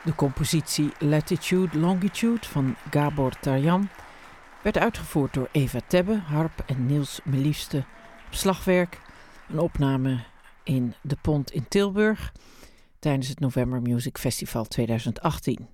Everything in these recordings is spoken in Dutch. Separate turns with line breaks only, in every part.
De compositie Latitude Longitude van Gabor Tarjan werd uitgevoerd door Eva Tebbe, harp en Niels Meliefste op slagwerk. Een opname in De Pont in Tilburg tijdens het November Music Festival 2018.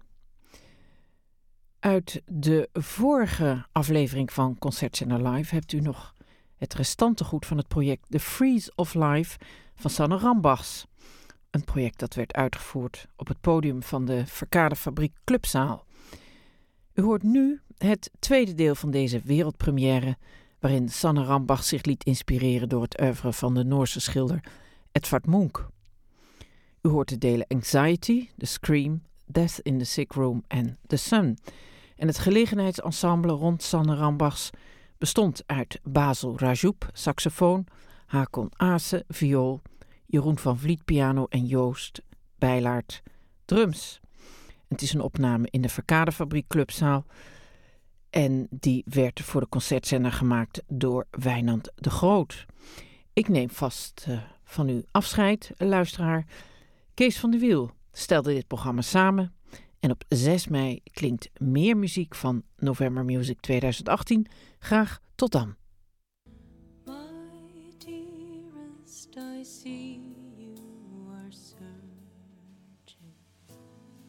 Uit de vorige aflevering van Concertcenter Live hebt u nog het restante goed van het project The Freeze of Life van Sanne Rambachs. Een project dat werd uitgevoerd op het podium van de Verkadefabriek Clubzaal. U hoort nu het tweede deel van deze wereldpremière, waarin Sanne Rambachs zich liet inspireren door het oeuvre van de Noorse schilder Edvard Munch. U hoort de delen Anxiety, The Scream, Death in the Sick Room en The Sun. En het gelegenheidsensemble rond Sanne Rambachs bestond uit Basil Rajoub, saxofoon, Hakon Ase, viool, Jeroen van Vliet piano en Joost Bijlaert drums. Het is een opname in de Verkadefabriek Clubzaal en die werd voor de concertzender gemaakt door Wijnand de Groot. Ik neem vast van u afscheid, luisteraar. Kees van der Wiel stelde dit programma samen en op 6 mei klinkt meer muziek van November Music 2018. Graag tot dan.
My dearest, I see